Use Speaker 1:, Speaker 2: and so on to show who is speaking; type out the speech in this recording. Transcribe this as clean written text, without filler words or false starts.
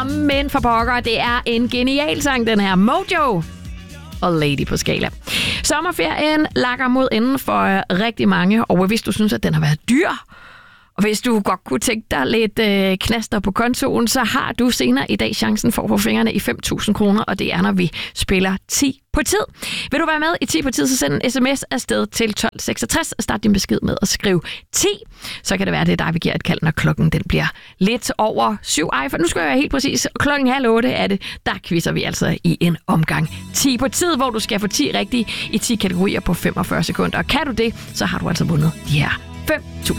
Speaker 1: Men for pokker, det er en genial sang, den her. Mojo og Lady på skala. Sommerferien lakker mod enden for rigtig mange, og hvis du synes, at den har været dyr, og hvis du godt kunne tænke dig lidt knaster på kontoen, så har du senere i dag chancen for at få fingrene i 5.000 kroner, og det er, når vi spiller 10 på tid. Vil du være med i 10 på tid, så send en sms afsted til 1266 og start din besked med at skrive 10. Så kan det være, at det er dig, vi giver et kald, når klokken den bliver lidt over 7. Ej, for nu skal jeg være helt præcis. 7:30 er det. Der quizzer vi altså i en omgang 10 på tid, hvor du skal få 10 rigtige i 10 kategorier på 45 sekunder. Og kan du det, så har du altså vundet de her 5.000.